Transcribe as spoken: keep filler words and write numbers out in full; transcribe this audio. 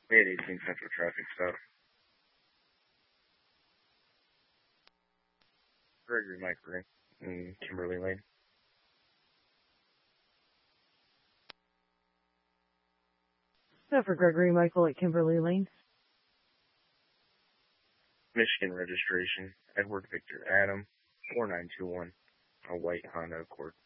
We had eighteen Central traffic stop. Gregory Mike Ring in Kimberly Lane. So for Gregory Michael at Kimberly Lane. Michigan registration, Edward Victor Adam, four nine two one, a white Honda Accord.